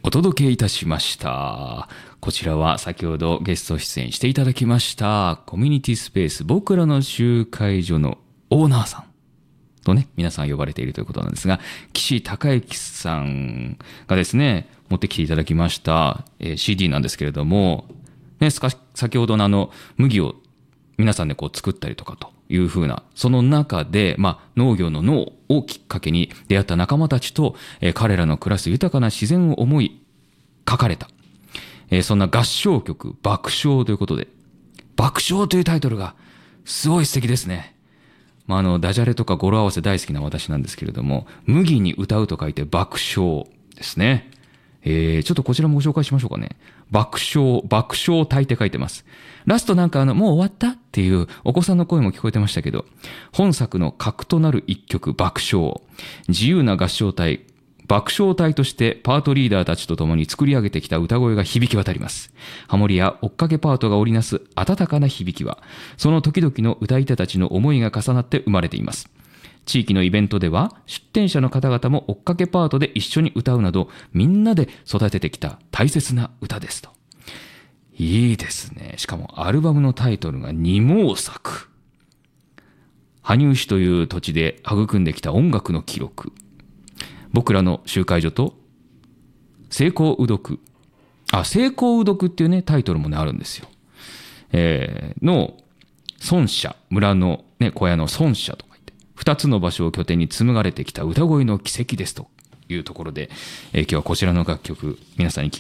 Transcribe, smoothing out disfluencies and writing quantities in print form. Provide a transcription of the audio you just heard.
お届けいたしました。こちらは先ほどゲスト出演していただきましたコミュニティスペース僕らの集会所のオーナーさんとね、皆さん呼ばれているということなんですが、岸孝之さんがですね、持ってきていただきました、CD なんですけれども、ね、先ほどの麦を皆さんでこう作ったりとかというふうな、その中で、農業の農をきっかけに出会った仲間たちと、彼らの暮らす豊かな自然を思い書かれた、そんな合唱曲爆笑ということで、爆笑というタイトルがすごい素敵ですね。ダジャレとか語呂合わせ大好きな私なんですけれども、麦に歌うと書いて爆笑ですね。ちょっとこちらもご紹介しましょうかね。爆笑体って書いてます。ラストもう終わったっていうお子さんの声も聞こえてましたけど、本作の核となる一曲爆笑。自由な合唱隊、爆笑隊としてパートリーダーたちと共に作り上げてきた歌声が響き渡ります。ハモリや追っかけパートが織りなす温かな響きは、その時々の歌い手たちの思いが重なって生まれています。地域のイベントでは出展者の方々も追っかけパートで一緒に歌うなど、みんなで育ててきた大切な歌ですと。いいですね。しかもアルバムのタイトルが二毛作。羽生市という土地で育んできた音楽の記録。僕らの集会所と成功うどく。成功うどくっていうね、タイトルもね、あるんですよ。の孫社、村のね、小屋の孫社とか言って、二つの場所を拠点に紡がれてきた歌声の奇跡ですというところで、今日はこちらの楽曲、皆さんに